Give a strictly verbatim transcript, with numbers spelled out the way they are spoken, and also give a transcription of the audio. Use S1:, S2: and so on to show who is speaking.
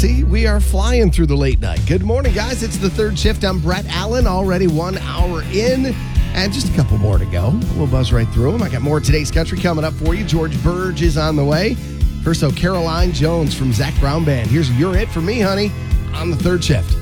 S1: See, we are flying through the late night. Good morning, guys. It's the third shift. I'm Brett Allen, already one hour in, and just a couple more to go. We'll buzz right through them. I got more of today's country coming up for you. George Burge is on the way. First, though, Caroline Jones from Zach Brown Band. Here's You're It For Me, Honey, on the third shift.